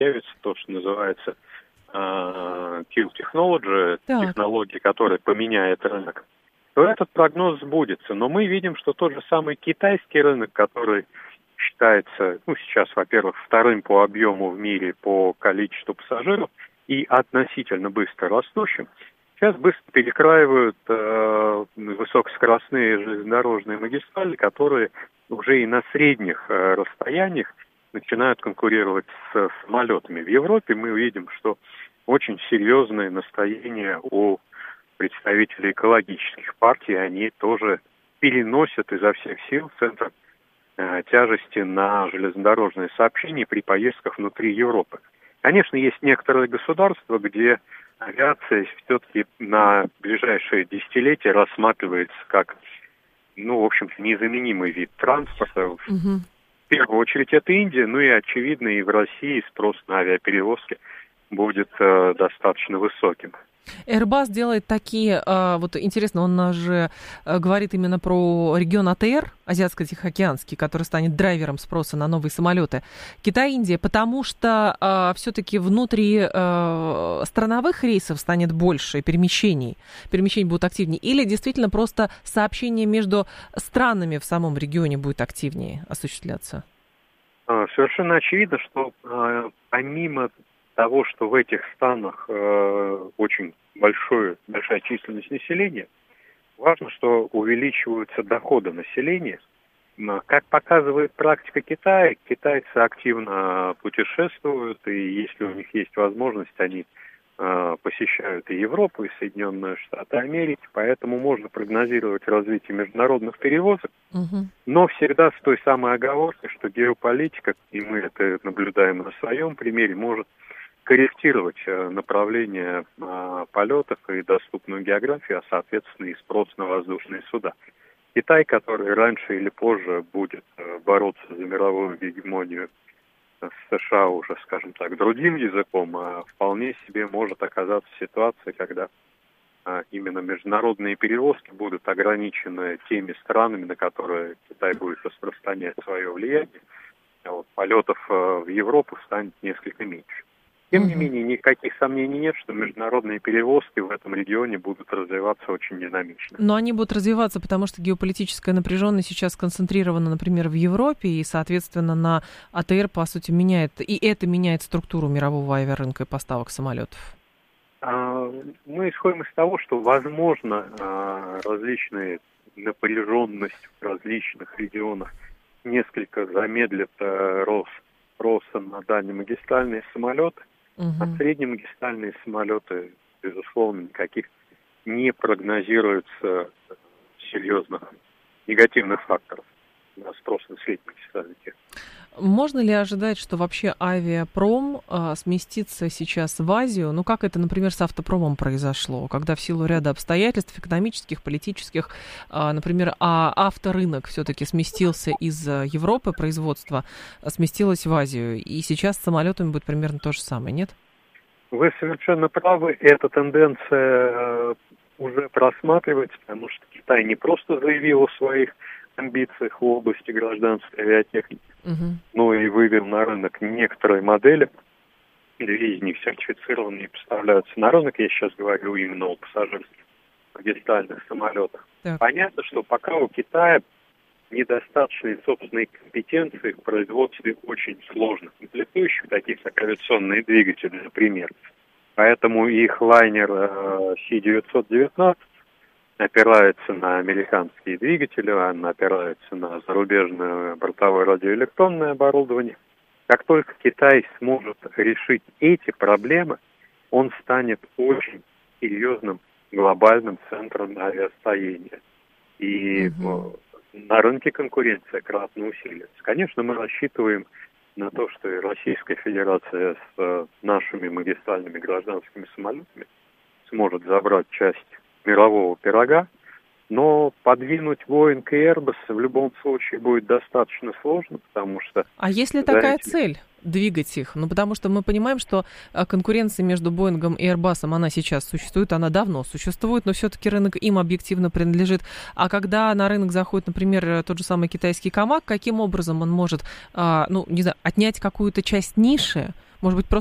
появится то, что называется Kill Technology, Так. технология, которая поменяет рынок, то этот прогноз сбудется. Но мы видим, что тот же самый китайский рынок, который считается, сейчас, во-первых, вторым по объему в мире по количеству пассажиров и относительно быстро растущим, сейчас быстро перекраивают высокоскоростные железнодорожные магистрали, которые уже и на средних расстояниях начинают конкурировать с самолетами. В Европе мы увидим, что очень серьезное настроение у представителей экологических партий, они тоже переносят изо всех сил центр тяжести на железнодорожные сообщения при поездках внутри Европы. Конечно, есть некоторые государства, где авиация все-таки на ближайшие десятилетия рассматривается как, в общем-то, незаменимый вид транспорта. Угу. В первую очередь это Индия, и, очевидно, и в России спрос на авиаперевозки будет достаточно высоким. Airbus делает такие, вот интересно, он же говорит именно про регион АТР, Азиатско-Тихоокеанский, который станет драйвером спроса на новые самолеты. Китай, Индия, потому что все-таки внутри страновых рейсов станет больше перемещений будут активнее, или действительно просто сообщение между странами в самом регионе будет активнее осуществляться? Совершенно очевидно, что помимо того, что в этих странах очень большая численность населения, важно, что увеличиваются доходы населения. Как показывает практика Китая, китайцы активно путешествуют, и если у них есть возможность, они посещают и Европу, и Соединенные Штаты Америки, поэтому можно прогнозировать развитие международных перевозок, но всегда с той самой оговоркой, что геополитика, и мы это наблюдаем на своем примере, может корректировать направление полетов и доступную географию, а соответственно и спрос на воздушные суда. Китай, который раньше или позже будет бороться за мировую гегемонию с США уже, скажем так, другим языком, вполне себе может оказаться ситуация, когда именно международные перевозки будут ограничены теми странами, на которые Китай будет распространять свое влияние, а вот полетов в Европу станет несколько меньше. Тем не менее, никаких сомнений нет, что международные перевозки в этом регионе будут развиваться очень динамично. Но они будут развиваться, потому что геополитическая напряженность сейчас сконцентрирована, например, в Европе, и, соответственно, на АТР, по сути, это меняет структуру мирового авиарынка и поставок самолетов. Мы исходим из того, что, возможно, различные напряженность в различных регионах несколько замедлит рост спроса на дальнемагистральные самолеты. А среднемагистральные самолеты, безусловно, никаких не прогнозируется серьезных негативных факторов на спрос на среднемагистральные. Можно ли ожидать, что вообще авиапром сместится сейчас в Азию? Как это, например, с автопромом произошло, когда в силу ряда обстоятельств экономических, политических, например, авторынок все-таки сместился из Европы, производства сместилось в Азию, и сейчас с самолетами будет примерно то же самое, нет? Вы совершенно правы, эта тенденция уже просматривается, потому что Китай не просто заявил о своих амбициях в области гражданской авиатехники, но и вывел на рынок некоторые модели. Две из них сертифицированные поставляются на рынок. Я сейчас говорю именно о пассажирских магистральных самолетах. Так. Понятно, что пока у Китая недостаточные собственные компетенции в производстве очень сложных комплектующих, таких как авиационные двигатели, например. Поэтому их лайнер C-919 опирается на американские двигатели, он опирается на зарубежное бортовое радиоэлектронное оборудование. Как только Китай сможет решить эти проблемы, он станет очень серьезным глобальным центром авиастроения. И на рынке конкуренция кратно усилится. Конечно, мы рассчитываем на то, что и Российская Федерация с нашими магистральными гражданскими самолетами сможет забрать часть мирового пирога, но подвинуть Boeing и Airbus в любом случае будет достаточно сложно, потому что... А есть ли такая цель? Двигать их? Потому что мы понимаем, что конкуренция между Боингом и Airbus, она сейчас существует, она давно существует, но все-таки рынок им объективно принадлежит. А когда на рынок заходит, например, тот же самый китайский Камак, каким образом он может, отнять какую-то часть ниши, Может быть,